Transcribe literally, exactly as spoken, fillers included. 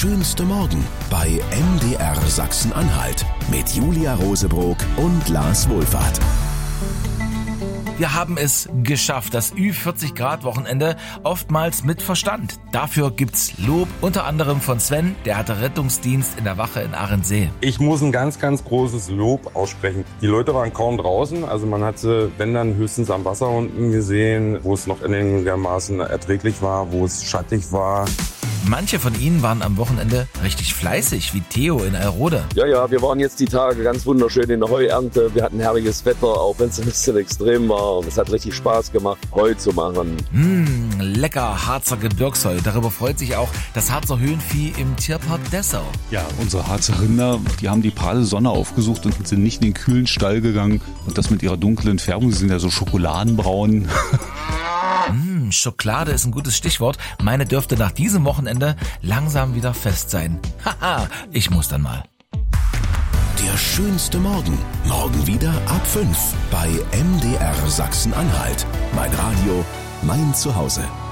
schönste Morgen bei M D R Sachsen-Anhalt mit Julia Rosebrock und Lars Wohlfahrt. Wir haben es geschafft, das Ü vierzig Grad Wochenende, oftmals mit Verstand. Dafür gibt's Lob, unter anderem von Sven, der hatte Rettungsdienst in der Wache in Ahrensee. Ich muss ein ganz, ganz großes Lob aussprechen. Die Leute waren kaum draußen, also man hat sie, wenn dann, höchstens am Wasser unten gesehen, wo es noch einigermaßen erträglich war, wo es schattig war. Manche von ihnen waren am Wochenende richtig fleißig, wie Theo in Alrode. Ja, ja, wir waren jetzt die Tage ganz wunderschön in der Heuernte. Wir hatten herrliches Wetter, auch wenn es ein bisschen extrem war. Und es hat richtig Spaß gemacht, Heu zu machen. Mmh, lecker Harzer Gebirgsheu. Darüber freut sich auch das Harzer Höhenvieh im Tierpark Dessau. Ja, unsere Harzer Rinder, die haben die pralle Sonne aufgesucht und sind nicht in den kühlen Stall gegangen. Und das mit ihrer dunklen Färbung, sie sind ja so schokoladenbraun. Mmh, Schokolade ist ein gutes Stichwort. Meine dürfte nach diesem Wochenende langsam wieder fest sein. Haha, ich muss dann mal. Der schönste Morgen. Morgen wieder ab fünf bei M D R Sachsen-Anhalt. Mein Radio, mein Zuhause.